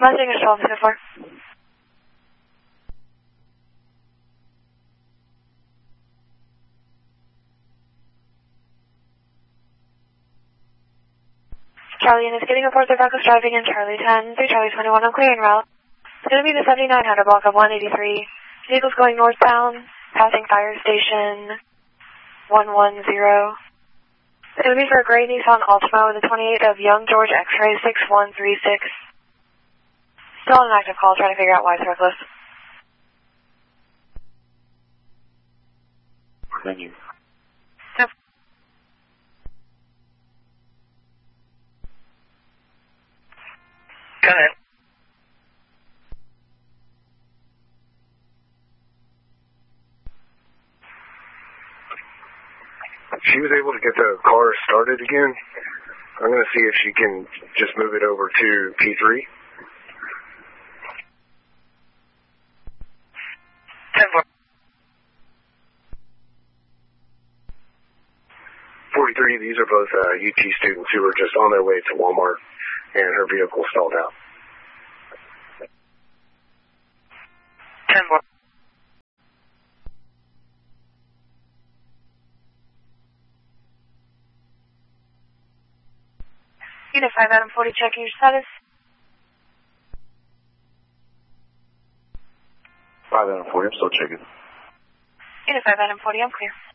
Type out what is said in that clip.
Mustang is 12 to 4. Charlie Inn is getting reports of reckless driving in Charlie 10 through Charlie 21 on clearing route. It's going to be the 7900 block of 183. Vehicles going northbound, passing fire station 110. It's going to be for a gray Nissan Altima with a 28 of Young George X-ray 6136. Still on an active call, trying to figure out why it's reckless. Thank you. Yep. Go ahead. She was able to get the car started again. I'm going to see if she can just move it over to P3. 10-4. 43, these are both UT students who were just on their way to Walmart, and her vehicle stalled out. 10-4. Unit 5 Adam 40, checking your status. 5 Adam 40, I'm still checking. Unit 5 Adam 40, I'm clear.